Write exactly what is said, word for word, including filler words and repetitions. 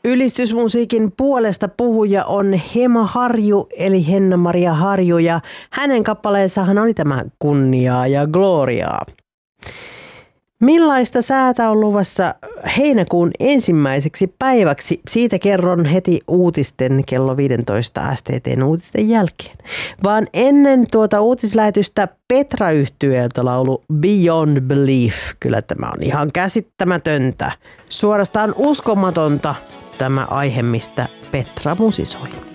Ylistysmusiikin puolesta puhuja on Hema Harju eli Henna-Maria Harju ja hänen kappaleensahan oli tämä Kunniaa ja Gloriaa. Millaista säätä on luvassa heinäkuun ensimmäiseksi päiväksi? Siitä kerron heti uutisten kello viisitoista S T T:n uutisten jälkeen. Vaan ennen tuota uutislähetystä Petra-yhtyeeltä laulu Beyond Belief. Kyllä tämä on ihan käsittämätöntä. Suorastaan uskomatonta tämä aihe, mistä Petra musisoi.